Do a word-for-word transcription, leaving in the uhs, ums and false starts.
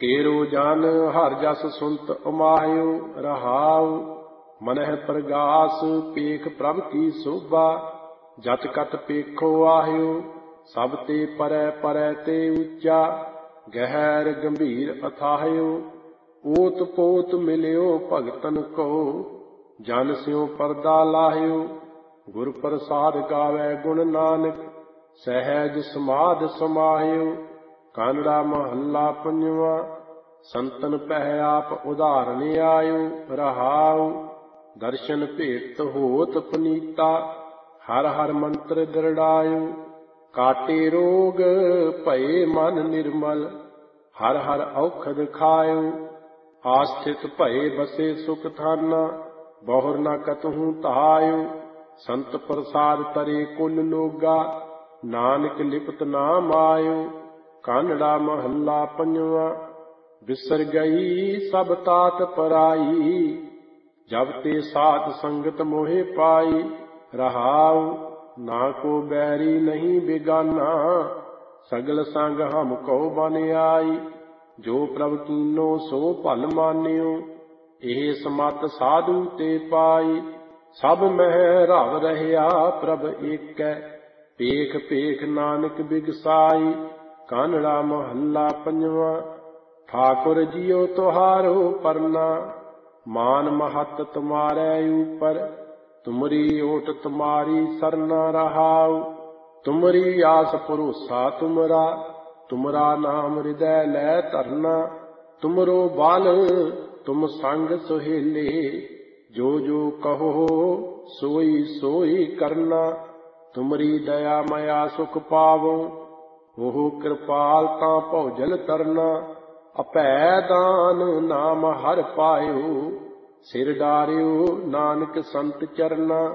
ਤੇਰੋ ਜਨ ਹਰ ਜਸ ਸੁਨਤ ਉਮਾਹਿਓ ਰਹਾਉ। ਮਨਹਿ ਪ੍ਰਗਾਸ ਪੇਖ ਪ੍ਰਭ ਕੀ ਸੋਭਾ, ਜਤ ਕਤ ਪੇਖੋ ਆਹਿਓ। ਸਭ ਤੇ ਪਰੈ ਪਰੈ ਤੇ ਉੱਚਾ, ਗਹਿਰ ਗੰਭੀਰ ਅਥਾਹਿਓ। ਓਤ ਪੋਤ ਮਿਲਿਓ ਭਗਤਨ ਕੋ, ਜਨ ਸਿਉ ਪਰਦਾ ਲਾਹਿਓ। ਗੁਰ ਪ੍ਰਸਾਦ ਗਾਵੈ ਗੁਣ ਨਾਨਕ, ਸਹਿਜ ਸਮਾਧ ਸਮਾਹਿਓ। ਕਾਨੜਾ ਮਹੱਲਾ ਪੰਜਵਾਂ। ਸੰਤਨ ਪਹਿ ਆਪ ਉਦਾਹਰਨ ਆਇਓ ਰਹਾਉ। ਦਰਸ਼ਨ ਭੇਟ ਹੋਤ ਪੁਨੀਤਾ, ਹਰ ਹਰ ਮੰਤਰ ਦ੍ਰਿੜਾਇਓ। ਕਾਟੇ ਰੋਗ ਭਏ ਮਨ ਨਿਰਮਲ, ਹਰ ਹਰ ਔਖਦ ਖਾਇਓ। ਆਸਥਿਤ ਭਏ ਬਸੇ ਸੁਖ ਥਾਨਾ, ਬਹੁਰ ਨ ਕਤਹੂ ਧਾਇਓ। ਸੰਤ ਪ੍ਰਸਾਦ ਤਰੇ ਕੁਲ ਲੋਗਾ, ਨਾਨਕ ਲਿਪਤ ਨਾਮ ਆਇਓ। ਕਾਨੜਾ ਮਹੱਲਾ ਪੰਜਵਾਂ। ਬਿਸਰ ਗਈ ਸਭ ਤਾਤ ਪਰਾਈ, ਜਬ ਤੇ ਸਾਧ ਸੰਗਤ ਮੋਹਿ ਪਾਈ। ਰਹਾਉ ਨਾ ਕੋ ਬੈਰੀ ਨਹੀਂ ਬੇਗਾਨਾ, ਸਗਲ ਸੰਗ ਹਮ ਕਉ ਬਨ ਆਈ। ਜੋ ਪ੍ਰਭ ਕੀਨੋ ਸੋ ਭਲ ਮਾਨਿਓ, ਇਹ ਸਮਤ ਸਾਧੂ ਤੇ ਪਾਈ। ਸਭ ਮਹਿ ਰਵ ਰਹਿਆ ਪ੍ਰਭ ਏਕੈ, ਪੇਖ ਪੇਖ ਨਾਨਕ ਬਿਗਸਾਈ। ਕਾਨੜਾ ਮਹੱਲਾ ਪੰਜਵਾਂ। ਠਾਕੁਰ ਜੀਉ ਤੁਹਾਰੋ ਪਰਨਾ, ਮਾਨ ਮਹਤ ਤੁਮਾਰੈ ਊਪਰ। ਤੁਮਰੀ ਓਟ ਤੁਮਾਰੀ ਸਰਨਾ ਰਹਾਉ, ਤੁਮਰੀ ਆਸ ਭਰੋਸਾ ਤੁਮਰਾ। ਤੁਮਰਾ ਨਾਮ ਹਿਰਦੈ ਲੈ ਧਰਨਾ, ਤੁਮਰੋ ਬਲ ਤੁਮ ਸੰਗ ਸੁਹੇਲੇ। ਜੋ ਜੋ ਕਹੋ ਸੋਈ ਸੋਈ ਕਰਨਾ, ਤੁਮਰੀ ਦਇਆ ਮਇਆ ਸੁਖ ਪਾਵੋ। ਉਹ ਕਿਰਪਾਲ ਤਾਂ ਭਉਜਲ ਤਰਨਾ, ਅਭੈ ਦਾਨ ਨਾਮ ਹਰਿ ਪਾਇਓ। ਸਿਰ ਡਾਰਿਓ ਨਾਨਕ ਸੰਤ ਚਰਨਾ,